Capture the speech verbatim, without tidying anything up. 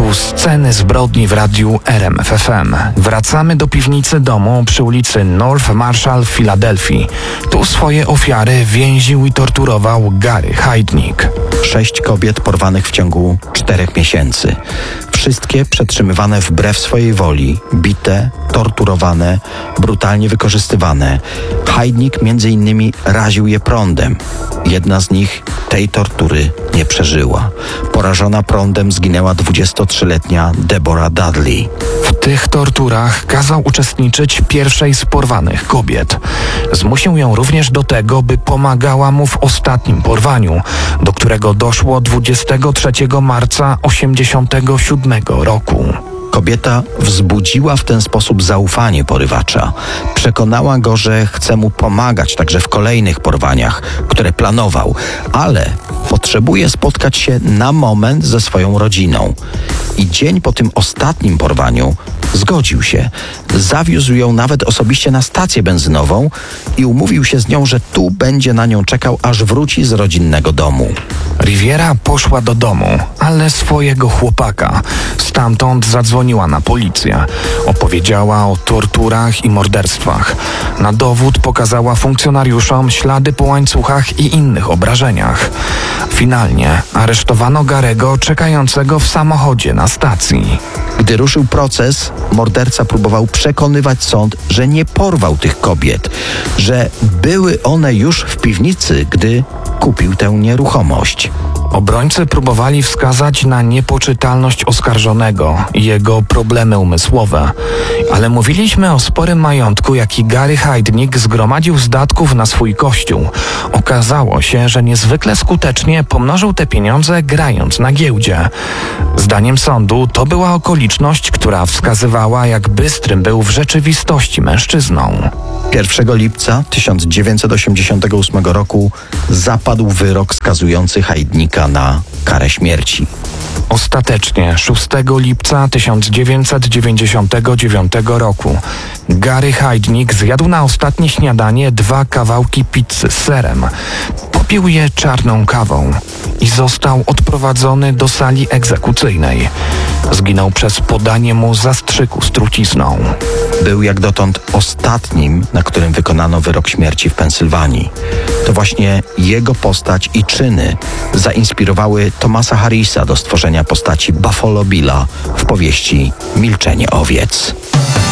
Tu sceny zbrodni w radiu R M F F M. Wracamy do piwnicy domu przy ulicy North Marshall w Filadelfii. Tu swoje ofiary więził i torturował Gary Heidnik. Sześć kobiet porwanych w ciągu czterech miesięcy. Wszystkie przetrzymywane wbrew swojej woli, bite, torturowane, brutalnie wykorzystywane. Heidnik między innymi raził je prądem. Jedna z nich tej tortury nie przeżyła. Porażona prądem zginęła dwudziestotrzyletnia Deborah Dudley. W tych torturach kazał uczestniczyć pierwszej z porwanych kobiet. Zmusił ją również do tego, by pomagała mu w ostatnim porwaniu, do którego doszło dwudziestego trzeciego marca osiemdziesiątego siódmego roku. Kobieta wzbudziła w ten sposób zaufanie porywacza. Przekonała go, że chce mu pomagać także w kolejnych porwaniach, które planował, ale potrzebuje spotkać się na moment ze swoją rodziną. I dzień po tym ostatnim porwaniu zgodził się. Zawiózł ją nawet osobiście na stację benzynową i umówił się z nią, że tu będzie na nią czekał, aż wróci z rodzinnego domu. Riviera poszła do domu, ale swojego chłopaka. Stamtąd zadzwoniła na policję. Opowiedziała o torturach i morderstwach. Na dowód pokazała funkcjonariuszom ślady po łańcuchach i innych obrażeniach. Finalnie aresztowano Garego czekającego w samochodzie na stacji. Gdy ruszył proces, morderca próbował przekonywać sąd, że nie porwał tych kobiet, że były one już w piwnicy, gdy kupił tę nieruchomość. Obrońcy próbowali wskazać na niepoczytalność oskarżonego i jego problemy umysłowe, ale mówiliśmy o sporym majątku, jaki Gary Heidnik zgromadził z datków na swój kościół. Okazało się, że niezwykle skutecznie pomnożył te pieniądze grając na giełdzie. Zdaniem sądu to była okoliczność, która wskazywała, jak bystrym był w rzeczywistości mężczyzną. pierwszego lipca tysiąc dziewięćset osiemdziesiątego ósmego roku zapadł wyrok skazujący Heidnika na karę śmierci. Ostatecznie szóstego lipca tysiąc dziewięćset dziewięćdziesiątego dziewiątego roku Gary Heidnik zjadł na ostatnie śniadanie dwa kawałki pizzy z serem. Popił je czarną kawą i został odprowadzony do sali egzekucyjnej. Zginął przez podanie mu zastrzyku z trucizną. Był jak dotąd ostatnim, na którym wykonano wyrok śmierci w Pensylwanii. To właśnie jego postać i czyny zainspirowały Thomasa Harrisa do stworzenia postaci Buffalo Billa w powieści Milczenie owiec.